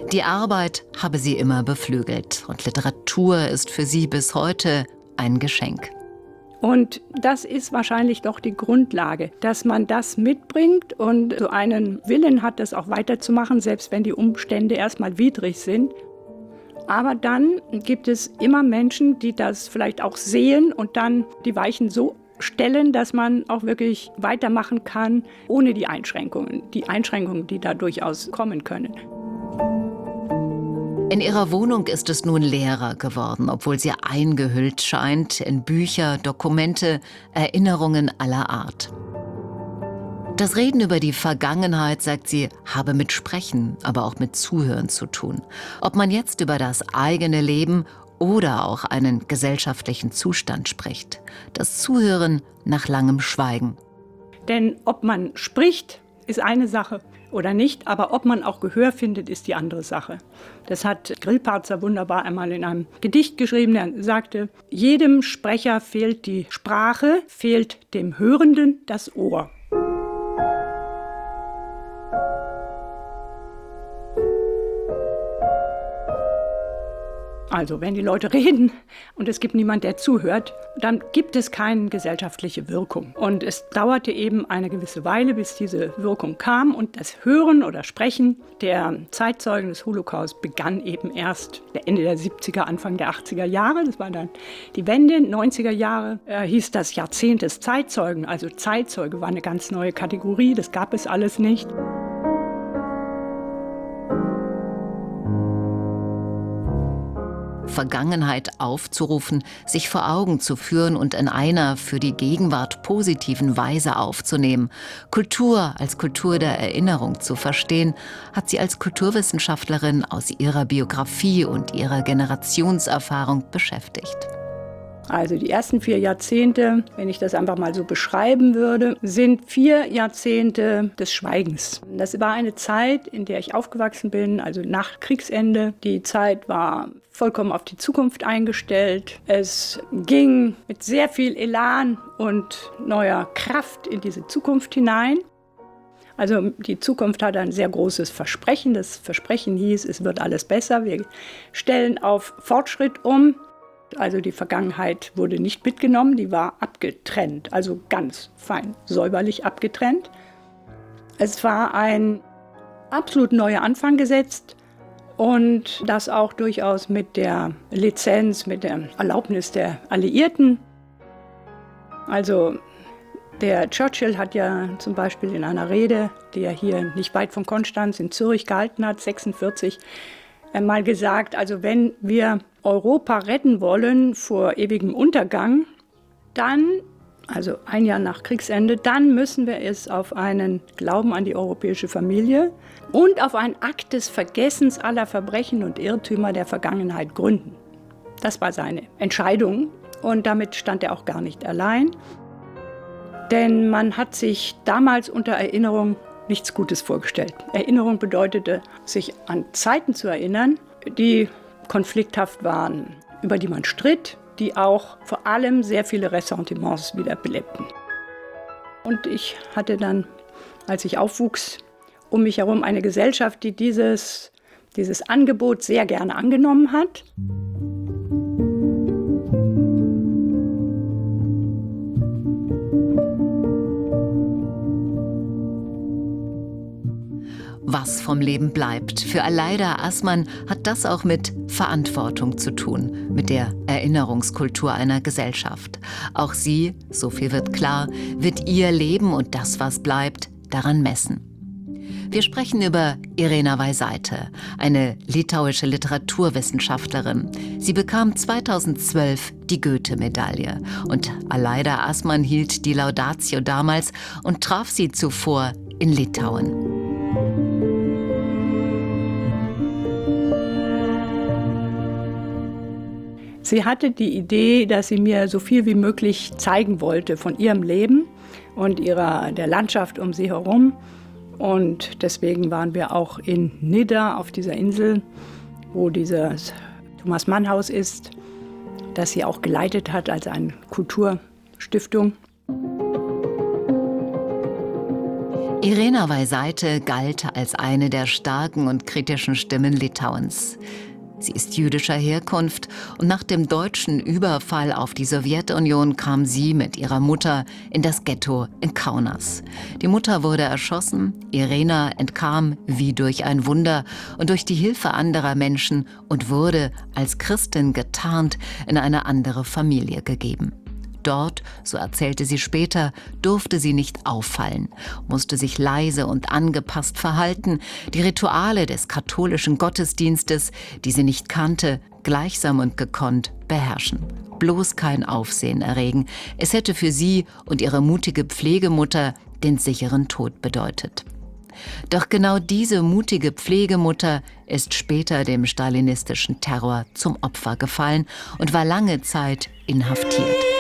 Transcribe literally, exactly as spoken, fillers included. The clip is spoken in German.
Die Arbeit habe sie immer beflügelt und Literatur ist für sie bis heute ein Geschenk. Und das ist wahrscheinlich doch die Grundlage, dass man das mitbringt und so einen Willen hat, das auch weiterzumachen, selbst wenn die Umstände erstmal widrig sind. Aber dann gibt es immer Menschen, die das vielleicht auch sehen und dann die Weichen so stellen, dass man auch wirklich weitermachen kann, ohne die Einschränkungen, die Einschränkungen, die da durchaus kommen können. In ihrer Wohnung ist es nun leerer geworden, obwohl sie eingehüllt scheint in Bücher, Dokumente, Erinnerungen aller Art. Das Reden über die Vergangenheit, sagt sie, habe mit Sprechen, aber auch mit Zuhören zu tun. Ob man jetzt über das eigene Leben oder auch einen gesellschaftlichen Zustand spricht. Das Zuhören nach langem Schweigen. Denn ob man spricht, ist eine Sache oder nicht, aber ob man auch Gehör findet, ist die andere Sache. Das hat Grillparzer wunderbar einmal in einem Gedicht geschrieben, der sagte, jedem Sprecher fehlt die Sprache, fehlt dem Hörenden das Ohr. Also wenn die Leute reden und es gibt niemand, der zuhört, dann gibt es keine gesellschaftliche Wirkung. Und es dauerte eben eine gewisse Weile, bis diese Wirkung kam. Und das Hören oder Sprechen der Zeitzeugen des Holocaust begann eben erst Ende der siebziger, Anfang der achtziger Jahre. Das war dann die Wende, neunziger Jahre, äh, hieß das Jahrzehnt des Zeitzeugen. Also Zeitzeuge war eine ganz neue Kategorie, das gab es alles nicht. Vergangenheit aufzurufen, sich vor Augen zu führen und in einer für die Gegenwart positiven Weise aufzunehmen, Kultur als Kultur der Erinnerung zu verstehen, hat sie als Kulturwissenschaftlerin aus ihrer Biografie und ihrer Generationserfahrung beschäftigt. Also die ersten vier Jahrzehnte, wenn ich das einfach mal so beschreiben würde, sind vier Jahrzehnte des Schweigens. Das war eine Zeit, in der ich aufgewachsen bin, also nach Kriegsende. Die Zeit war vollkommen auf die Zukunft eingestellt. Es ging mit sehr viel Elan und neuer Kraft in diese Zukunft hinein. Also die Zukunft hatte ein sehr großes Versprechen. Das Versprechen hieß, es wird alles besser. Wir stellen auf Fortschritt um. Also die Vergangenheit wurde nicht mitgenommen, die war abgetrennt, also ganz fein säuberlich abgetrennt. Es war ein absolut neuer Anfang gesetzt und das auch durchaus mit der Lizenz, mit der Erlaubnis der Alliierten. Also der Churchill hat ja zum Beispiel in einer Rede, die er hier nicht weit von Konstanz in Zürich gehalten hat, sechsundvierzig, mal gesagt, also wenn wir Europa retten wollen vor ewigem Untergang, dann, also ein Jahr nach Kriegsende, dann müssen wir es auf einen Glauben an die europäische Familie und auf einen Akt des Vergessens aller Verbrechen und Irrtümer der Vergangenheit gründen. Das war seine Entscheidung und damit stand er auch gar nicht allein. Denn man hat sich damals unter Erinnerung nichts Gutes vorgestellt. Erinnerung bedeutete, sich an Zeiten zu erinnern, die konflikthaft waren, über die man stritt, die auch vor allem sehr viele Ressentiments wieder belebten. Und ich hatte dann, als ich aufwuchs, um mich herum eine Gesellschaft, die dieses, dieses Angebot sehr gerne angenommen hat. Was vom Leben bleibt. Für Aleida Assmann hat das auch mit Verantwortung zu tun, mit der Erinnerungskultur einer Gesellschaft. Auch sie, so viel wird klar, wird ihr Leben und das, was bleibt, daran messen. Wir sprechen über Irena Veisaitė, eine litauische Literaturwissenschaftlerin. Sie bekam zweitausendzwölf die Goethe-Medaille und Aleida Assmann hielt die Laudatio damals und traf sie zuvor in Litauen. Sie hatte die Idee, dass sie mir so viel wie möglich zeigen wollte von ihrem Leben und ihrer, der Landschaft um sie herum. Und deswegen waren wir auch in Nidda auf dieser Insel, wo dieses Thomas Mann Haus ist, das sie auch geleitet hat als eine Kulturstiftung. Irena Veisaite galt als eine der starken und kritischen Stimmen Litauens. Sie ist jüdischer Herkunft und nach dem deutschen Überfall auf die Sowjetunion kam sie mit ihrer Mutter in das Ghetto in Kaunas. Die Mutter wurde erschossen, Irena entkam wie durch ein Wunder und durch die Hilfe anderer Menschen und wurde als Christin getarnt in eine andere Familie gegeben. Dort, so erzählte sie später, durfte sie nicht auffallen, musste sich leise und angepasst verhalten, die Rituale des katholischen Gottesdienstes, die sie nicht kannte, gleichsam und gekonnt beherrschen. Bloß kein Aufsehen erregen. Es hätte für sie und ihre mutige Pflegemutter den sicheren Tod bedeutet. Doch genau diese mutige Pflegemutter ist später dem stalinistischen Terror zum Opfer gefallen und war lange Zeit inhaftiert.